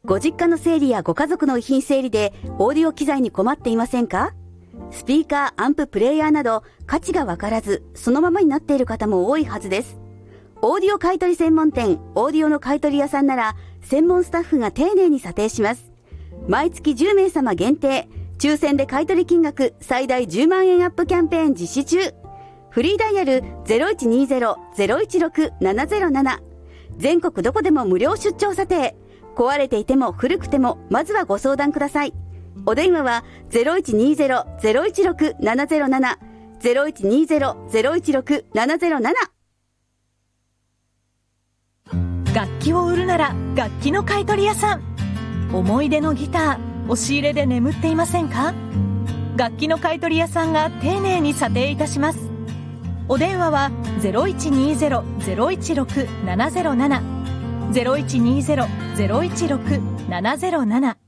ご実家の整理やご家族の遺品整理でオーディオ機材に困っていませんか？スピーカー、アンプ、プレイヤーなど価値がわからずそのままになっている方も多いはずです。オーディオ買取専門店オーディオの買取屋さんなら専門スタッフが丁寧に査定します。毎月10名様限定、抽選で買取金額最大10万円アップキャンペーン実施中。フリーダイヤル 0120-016-707。全国どこでも無料出張査定。壊れていても古くてもまずはご相談ください。お電話は 0120-016-707 0120-016-707。 楽器を売るなら楽器の買取屋さん。思い出のギター、押し入れで眠っていませんか？楽器の買取屋さんが丁寧に査定いたします。お電話は 0120-016-707 0120-016-707